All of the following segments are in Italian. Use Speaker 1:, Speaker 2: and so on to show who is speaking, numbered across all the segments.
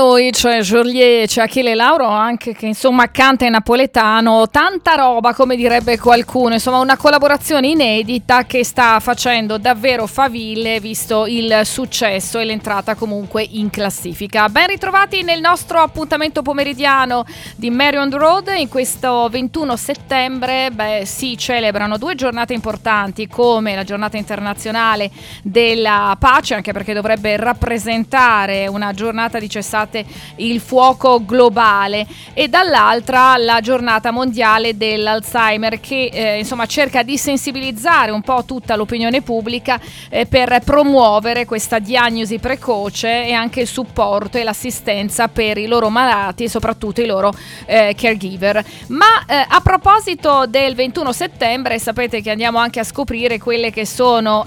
Speaker 1: noi c'è Joliet, c'è Achille Lauro anche che insomma canta in napoletano, tanta roba come direbbe qualcuno, insomma una collaborazione inedita che sta facendo davvero faville visto il successo e l'entrata comunque in classifica. Ben ritrovati nel nostro appuntamento pomeridiano di Mary on the Road. In questo 21 settembre si celebrano due giornate importanti come la giornata internazionale della pace, anche perché dovrebbe rappresentare una giornata di cessate il fuoco globale, e dall'altra la giornata mondiale dell'Alzheimer che insomma cerca di sensibilizzare un po' tutta l'opinione pubblica per promuovere questa diagnosi precoce e anche il supporto e l'assistenza per i loro malati e soprattutto i loro caregiver. Ma a proposito del 21 settembre sapete che andiamo anche a scoprire quelle che sono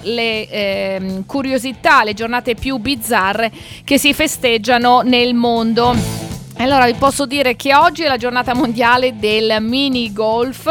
Speaker 1: le curiosità, le giornate più bizzarre che si festeggiano nel mondo. Allora vi posso dire che oggi è la giornata mondiale del mini golf,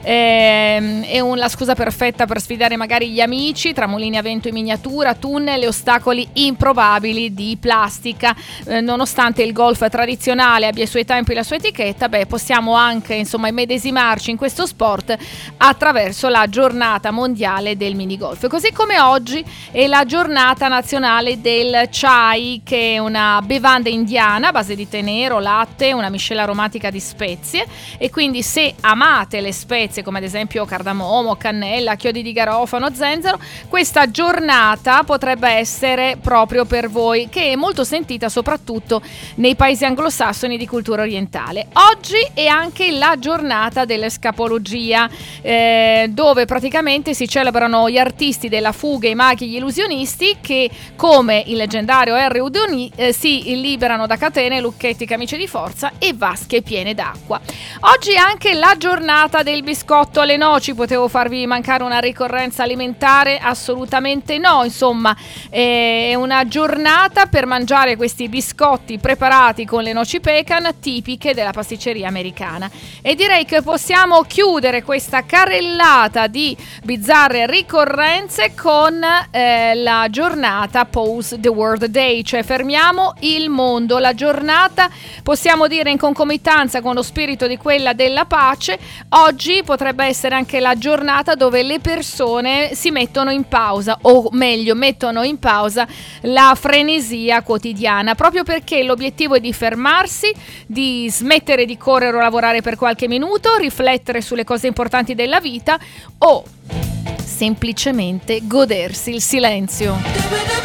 Speaker 1: è la scusa perfetta per sfidare magari gli amici tra mulini a vento in miniatura, tunnel e ostacoli improbabili di plastica. Nonostante il golf tradizionale abbia i suoi tempi e la sua etichetta, possiamo anche insomma immedesimarci in questo sport attraverso la giornata mondiale del mini golf. Così come oggi è la giornata nazionale del chai, che è una bevanda indiana a base di tè nero, latte, una miscela aromatica di spezie, e quindi se amate le spezie come ad esempio cardamomo, cannella, chiodi di garofano, zenzero, questa giornata potrebbe essere proprio per voi, che è molto sentita soprattutto nei paesi anglosassoni di cultura orientale. Oggi è anche la giornata dell'escapologia, dove praticamente si celebrano gli artisti della fuga, i maghi, gli illusionisti che, come il leggendario Harry Houdini, si liberano da catene, lucchetti, camicie di forza e vasche piene d'acqua. Oggi è anche la giornata del biscotto alle noci. Potevo farvi mancare una ricorrenza alimentare? Assolutamente no. Insomma, è una giornata per mangiare questi biscotti preparati con le noci pecan tipiche della pasticceria americana. E direi che possiamo chiudere questa carrellata di bizzarre ricorrenze con la giornata Pause the World Day, cioè fermiamo il mondo. La giornata, possiamo dire in concomitanza con lo spirito di quella della pace, oggi potrebbe essere anche la giornata dove le persone si mettono in pausa, o meglio mettono in pausa la frenesia quotidiana, proprio perché l'obiettivo è di fermarsi, di smettere di correre o lavorare per qualche minuto, riflettere sulle cose importanti della vita o semplicemente godersi il silenzio.